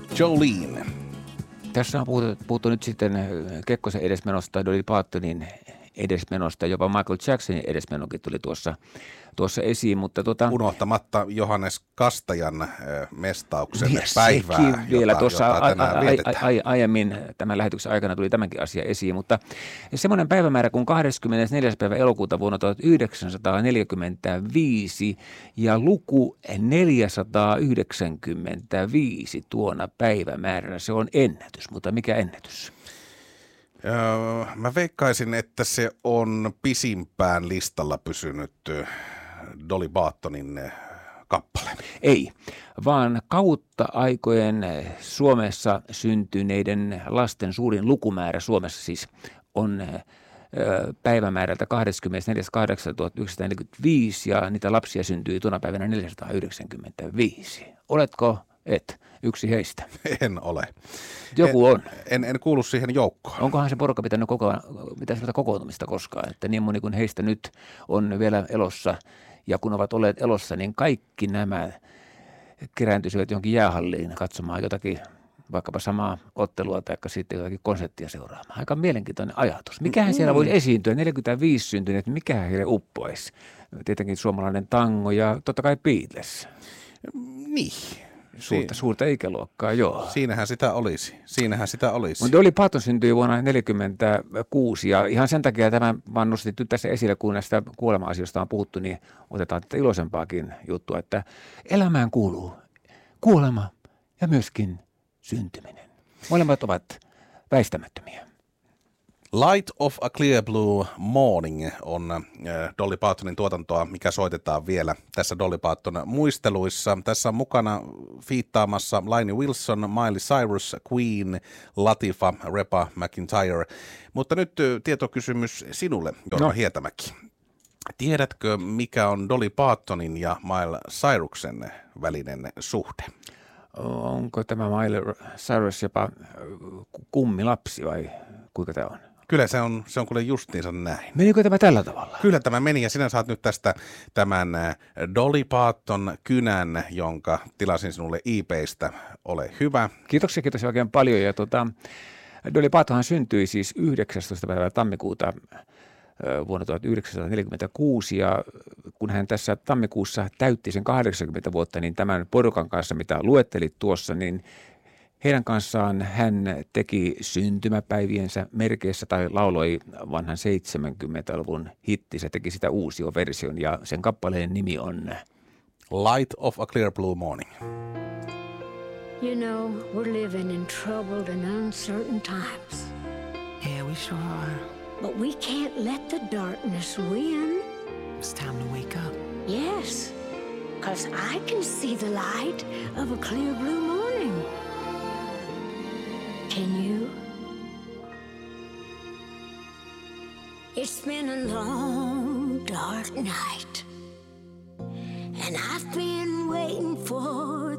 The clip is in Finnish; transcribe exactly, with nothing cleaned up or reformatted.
Jolene. Tässä on puhuttu, puhuttu nyt sitten Kekkosen edesmenosta, Dolly Partonin edesmenosta, jopa Michael Jacksonin edesmenokin tuli tuossa, tuossa esiin. Mutta tota, unohtamatta Johannes Kastajan äh, mestauksen ja päivää, sekin vielä jota, tuossa jota tänään a, a, vietetään. a, a, aiemmin tämän lähetyksen aikana tuli tämänkin asia esiin, mutta semmoinen päivämäärä kuin kahdeskymmenesneljäs päivä elokuuta vuonna tuhatyhdeksänsataaneljäkymmentäviisi ja luku neljäsataayhdeksänkymmentäviisi tuona päivämääränä, se on ennätys, mutta mikä ennätys? Öö, mä veikkaisin, että se on pisimpään listalla pysynyt Dolly Partonin kappale. Ei, vaan kautta aikojen Suomessa syntyneiden lasten suurin lukumäärä Suomessa siis on päivämäärältä kahdeskymmenesneljäs kahdeksatta tuhatyhdeksänsataaneljäkymmentäviisi ja niitä lapsia syntyi tuona päivänä neljäsataayhdeksänkymmentäviisi. Oletko et yksi heistä? En ole. Joku on. En, en, en kuulu siihen joukkoon. Onkohan se porukka pitänyt koko, mitä kokoontumista koskaan, että niin moni kuin heistä nyt on vielä elossa ja kun ovat olleet elossa, niin kaikki nämä kerääntyisivät johonkin jäähalliin katsomaan jotakin, vaikkapa samaa ottelua tai sitten jotakin konserttia seuraamaan. Aika mielenkiintoinen ajatus. Mikähän siellä voisi esiintyä? neljäkymmentäviisi syntyneet, mikähän heille uppoisi? Tietenkin suomalainen tango ja totta kai Beatles. Niin. Suurta, suurta ikäluokkaa, joo. Siinähän sitä olisi. Siinähän sitä olisi. Mutta Dolly Parton syntyi vuonna neljäkymmentäkuusi ja ihan sen takia tämä vaan nostit nyt tässä esille, kun näistä kuolema-asioista on puhuttu, niin otetaan tätä iloisempaakin juttua, että elämään kuuluu kuolema ja myöskin syntyminen. Molemmat ovat väistämättömiä. Light of a Clear Blue Morning on äh, Dolly Partonin tuotantoa, mikä soitetaan vielä tässä Dolly Parton muisteluissa. Tässä on mukana fiittaamassa Lainey Wilson, Miley Cyrus, Queen, Latifah, Reba McEntire. Mutta nyt tietokysymys sinulle, Jorma no. Hietämäki. Tiedätkö, mikä on Dolly Partonin ja Miley Cyruksen välinen suhde? Onko tämä Miley Cyrus jopa kummilapsi vai kuinka tämä on? Kyllä se on, se on kuule justiinsa näin. Menikö tämä tällä tavalla? Kyllä tämä meni ja sinä saat nyt tästä tämän Dolly Parton kynän, jonka tilasin sinulle eBaystä. Ole hyvä. Kiitoksia, kiitos oikein paljon. Ja tuota, Dolly Partonhan syntyi siis yhdeksästoista päivää tammikuuta vuonna tuhatyhdeksänsataaneljäkymmentäkuusi ja kun hän tässä tammikuussa täytti sen kahdeksankymmentä vuotta, niin tämän porukan kanssa, mitä luettelit tuossa, niin heidän kanssaan hän teki syntymäpäiviensä merkeissä tai lauloi vanhan seitsemänkymmentäluvun hitti. Se teki sitä uusioversion ja sen kappaleen nimi on Light of a Clear Blue Morning. You know, we're living in troubled and uncertain times. Yeah, we sure are. But we can't let the darkness win. It's time to wake up. Yes, because I can see the light of a clear blue morning. Can you? It's been a long, dark night, and I've been waiting for